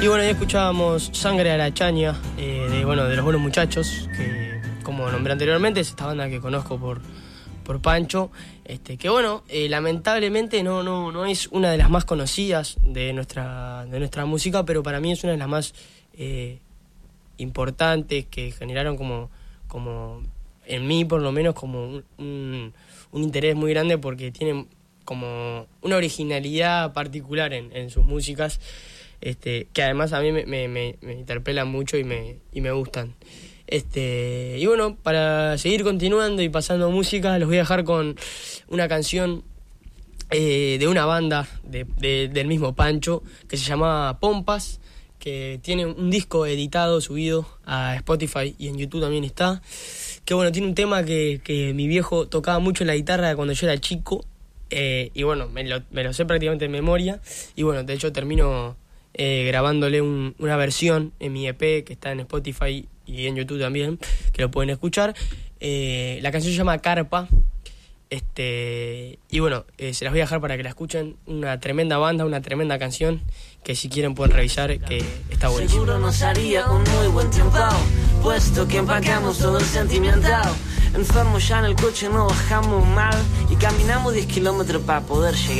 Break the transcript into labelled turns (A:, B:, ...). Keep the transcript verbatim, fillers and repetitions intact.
A: Y bueno, ya escuchábamos Sangre a la Chaña, eh, de, bueno, de Los Buenos Muchachos, que como nombré anteriormente, es esta banda que conozco por, por Pancho, este, que bueno, eh, lamentablemente no, no, no es una de las más conocidas de nuestra, de nuestra música, pero para mí es una de las más eh, importantes, que generaron como, como, en mí por lo menos, como un, un, un interés muy grande, porque tienen como una originalidad particular en, en sus músicas, este, que además a mí me, me, me, me interpelan mucho y me, y me gustan. Este, y bueno, para seguir continuando y pasando música, los voy a dejar con una canción eh, de una banda de, de, del mismo Pancho, que se llama Pompas, que tiene un disco editado, subido a Spotify y en YouTube también está, que bueno, tiene un tema que, que mi viejo tocaba mucho en la guitarra cuando yo era chico, eh, y bueno, me lo, me lo sé prácticamente en memoria, y bueno, de hecho termino eh, grabándole un, una versión en mi E P que está en Spotify y en YouTube también, que lo pueden escuchar. Eh, la canción se llama Carpa, este y bueno, eh, se las voy a dejar para que la escuchen. Una tremenda banda, una tremenda canción, que si quieren pueden revisar, que está buenísimo.
B: Seguro nos haría un muy buen tiempo, puesto que empacamos todo el sentimental. Enfermos ya en el coche, no bajamos mal y caminamos diez kilómetros para poder llegar.